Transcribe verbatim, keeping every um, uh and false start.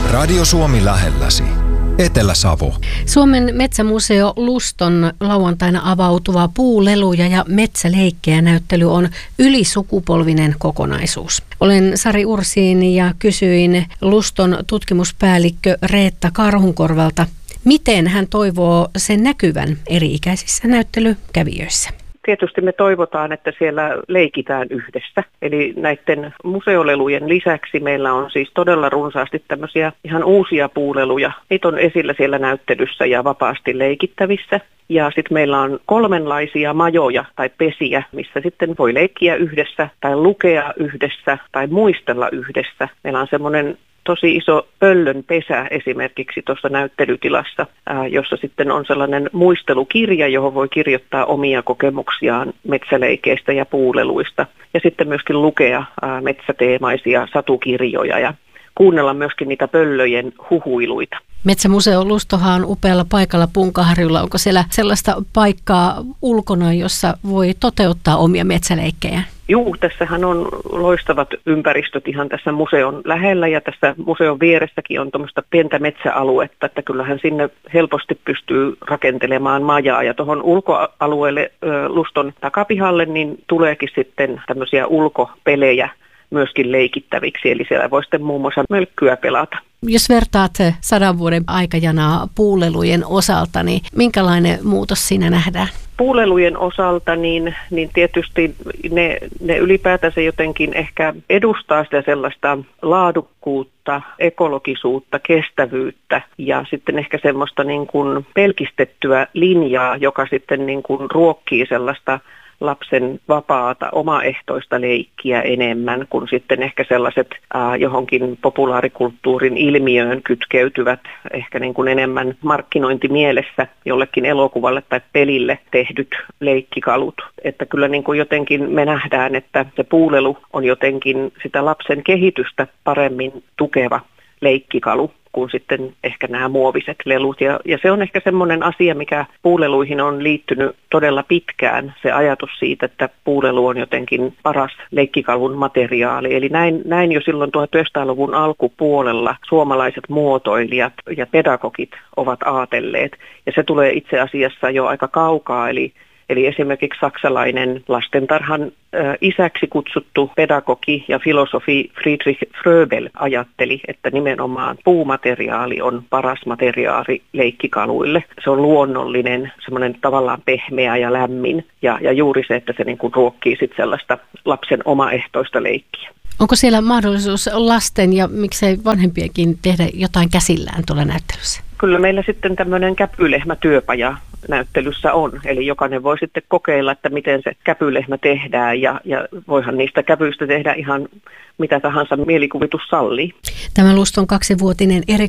Radio Suomi lähelläsi. Etelä-Savo. Suomen metsämuseo Luston lauantaina avautuva puuleluja ja metsäleikkejä näyttely on ylisukupolvinen kokonaisuus. Olen Sari Ursiin ja kysyin Luston tutkimuspäällikkö Reetta Karhunkorvalta, miten hän toivoo sen näkyvän eri-ikäisissä näyttelykävijöissä. Tietysti me toivotaan, että siellä leikitään yhdessä. Eli näiden museolelujen lisäksi meillä on siis todella runsaasti tämmöisiä ihan uusia puuleluja. Niitä on esillä siellä näyttelyssä ja vapaasti leikittävissä. Ja sitten meillä on kolmenlaisia majoja tai pesiä, missä sitten voi leikkiä yhdessä tai lukea yhdessä tai muistella yhdessä. Meillä on semmoinen tosi iso pöllön pesä esimerkiksi tuossa näyttelytilassa, ää, jossa sitten on sellainen muistelukirja, johon voi kirjoittaa omia kokemuksiaan metsäleikeistä ja puuleluista. Ja sitten myöskin lukea ää, metsäteemaisia satukirjoja ja kuunnella myöskin niitä pöllöjen huhuiluita. Metsämuseo Lustohan on upealla paikalla Punkaharjulla. Onko siellä sellaista paikkaa ulkona, jossa voi toteuttaa omia metsäleikkejä? Juu, tässähän on loistavat ympäristöt ihan tässä museon lähellä ja tässä museon vieressäkin on tuommoista pientä metsäaluetta, että kyllähän sinne helposti pystyy rakentelemaan majaa ja tuohon ulkoalueelle Luston takapihalle niin tuleekin sitten tämmöisiä ulkopelejä myöskin leikittäviksi, eli siellä voi sitten muun muassa mölkkyä pelata. Jos vertaat sadan vuoden aikajanaa puulelujen osalta, niin minkälainen muutos siinä nähdään? Puulelujen osalta niin, niin tietysti ne, ne ylipäätänsä jotenkin ehkä edustaa sitä sellaista laadukkuutta, ekologisuutta, kestävyyttä ja sitten ehkä semmoista niin kuin pelkistettyä linjaa, joka sitten niin kuin ruokkii sellaista lapsen vapaata, omaehtoista leikkiä enemmän kuin sitten ehkä sellaiset äh, johonkin populaarikulttuurin ilmiöön kytkeytyvät ehkä niin kuin enemmän markkinointimielessä jollekin elokuvalle tai pelille tehdyt leikkikalut. Että kyllä niin kuin jotenkin me nähdään, että se puulelu on jotenkin sitä lapsen kehitystä paremmin tukeva leikkikalu kuin sitten ehkä nämä muoviset lelut. Ja, ja se on ehkä semmoinen asia, mikä puuleluihin on liittynyt todella pitkään, se ajatus siitä, että puulelu on jotenkin paras leikkikalun materiaali. Eli näin, näin jo silloin tuhatyhdeksänsataaluvun alkupuolella suomalaiset muotoilijat ja pedagogit ovat aatelleet. Ja se tulee itse asiassa jo aika kaukaa, eli Eli esimerkiksi saksalainen lastentarhan ä, isäksi kutsuttu pedagogi ja filosofi Friedrich Fröbel ajatteli, että nimenomaan puumateriaali on paras materiaali leikkikaluille. Se on luonnollinen, semmoinen tavallaan pehmeä ja lämmin ja, ja juuri se, että se niin kuin ruokkii sit sellaista lapsen omaehtoista leikkiä. Onko siellä mahdollisuus lasten ja miksei vanhempienkin tehdä jotain käsillään tuolla näyttelyssä? Kyllä meillä sitten tämmöinen käpylehmätyöpaja näyttelyssä on. Eli jokainen voi sitten kokeilla, että miten se käpylehmä tehdään ja, ja voihan niistä käpyistä tehdä ihan mitä tahansa mielikuvitus sallii. Tämä Luston kaksivuotinen eri